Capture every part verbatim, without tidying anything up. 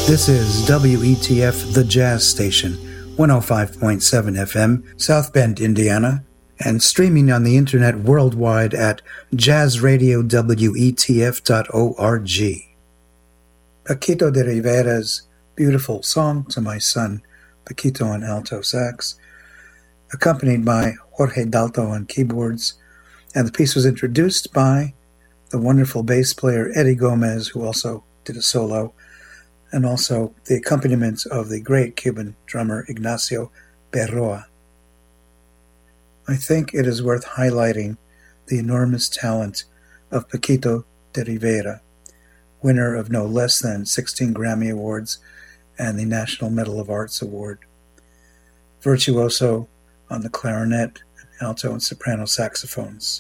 This is W E T F, the Jazz Station, one oh five point seven F M, South Bend, Indiana, and streaming on the internet worldwide at jazz radio w e t f dot org. Paquito de Rivera's beautiful Song to My Son, Paquito on alto sax, accompanied by Jorge Dalto on keyboards, and the piece was introduced by the wonderful bass player Eddie Gomez, who also did a solo, and also the accompaniment of the great Cuban drummer Ignacio Berroa. I think it is worth highlighting the enormous talent of Paquito de Rivera, winner of no less than sixteen Grammy Awards and the National Medal of Arts Award. Virtuoso on the clarinet, alto, and soprano saxophones.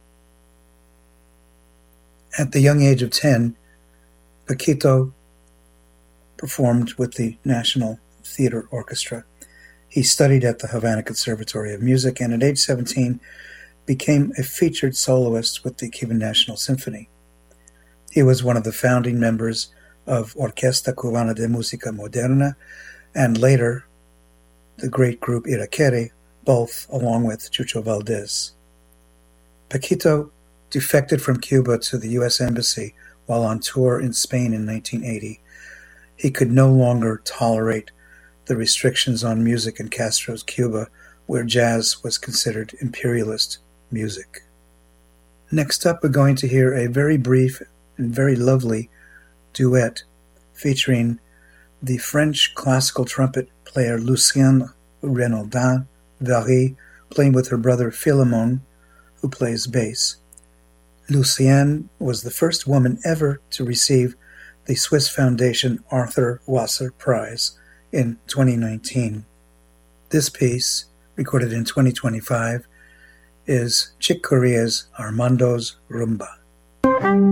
At the young age of ten, Paquito performed with the National Theater Orchestra. He studied at the Havana Conservatory of Music and at age seventeen became a featured soloist with the Cuban National Symphony. He was one of the founding members of Orquesta Cubana de Música Moderna and later the great group Iraquere, both along with Chucho Valdés. Paquito defected from Cuba to the U S Embassy while on tour in Spain in nineteen eighty. He could no longer tolerate the restrictions on music in Castro's Cuba, where jazz was considered imperialist music. Next up, we're going to hear a very brief and very lovely duet featuring the French classical trumpet player Lucienne Renaudin Vary playing with her brother Philemon, who plays bass. Lucienne was the first woman ever to receive the Swiss Foundation Arthur Wasser Prize in twenty nineteen. This piece, recorded in twenty twenty-five, is Chick Corea's Armando's Rumba.